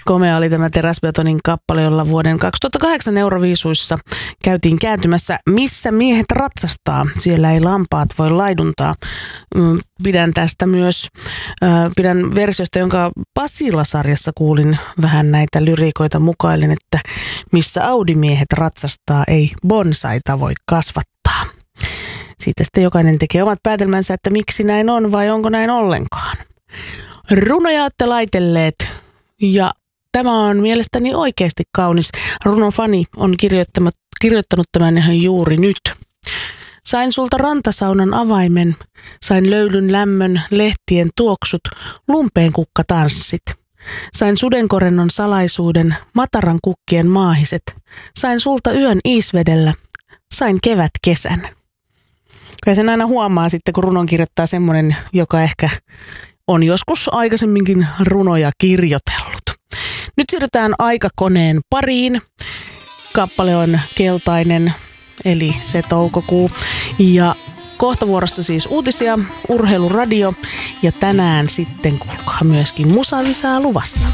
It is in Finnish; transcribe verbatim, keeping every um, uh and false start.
Komea oli tämä Teräsbetonin kappale, jolla vuoden kaksituhattakahdeksan Euroviisuissa käytiin kääntymässä Missä miehet ratsastaa. Siellä ei lampaat voi laiduntaa. Pidän tästä myös, pidän versiosta, jonka Pasila-sarjassa kuulin vähän näitä lyriikoita mukaillen, että missä Audi-miehet ratsastaa, ei bonsaita voi kasvattaa. Siitä sitten jokainen tekee omat päätelmänsä, että miksi näin on vai onko näin ollenkaan. Runoja olette laitelleet ja tämä on mielestäni oikeasti kaunis. Runofani on kirjoittanut, kirjoittanut tämän ihan juuri nyt. Sain sulta rantasaunan avaimen, sain löydyn lämmön, lehtien tuoksut, lumpeen kukkatanssit. Sain sudenkorennon salaisuuden, mataran kukkien maahiset. Sain sulta yön iisvedellä, sain kevät kesän. Ja sen aina huomaa sitten, kun runon kirjoittaa semmoinen, joka ehkä on joskus aikaisemminkin runoja kirjoitellut. Nyt siirrytään aikakoneen pariin. Kappale on Keltainen, eli se toukokuu. Ja kohta vuorossa siis uutisia, urheiluradio ja tänään sitten kuulkaa myöskin musavisaa luvassa.